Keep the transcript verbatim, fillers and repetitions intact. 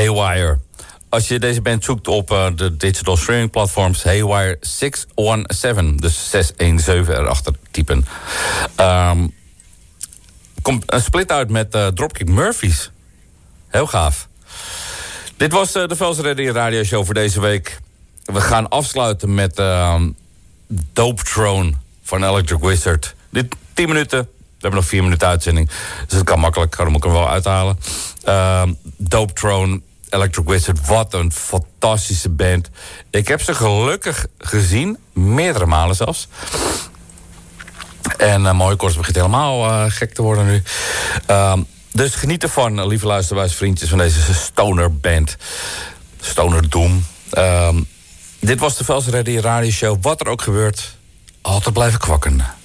Haywire. Als je deze band zoekt op uh, de digital streaming platforms, Haywire zes zeven, dus zes een zeven erachter typen. Um, komt een split uit met uh, Dropkick Murphys. Heel gaaf. Dit was uh, de Velsen Radio radioshow voor deze week. We gaan afsluiten met uh, Dope Throne van Electric Wizard. Dit tien minuten. We hebben nog vier minuten uitzending. Dus het kan makkelijk. Kan ik hem wel uithalen. Uh, Dope Throne, Electric Wizard. Wat een fantastische band. Ik heb ze gelukkig gezien. Meerdere malen zelfs. En uh, mooi kort begint helemaal uh, gek te worden nu. Uh, dus geniet ervan, lieve luisteraars, vriendjes, van deze stoner band. Stoner Doom. Uh, dit was de Velsen Radio Radio Show. Wat er ook gebeurt, altijd blijven kwakken.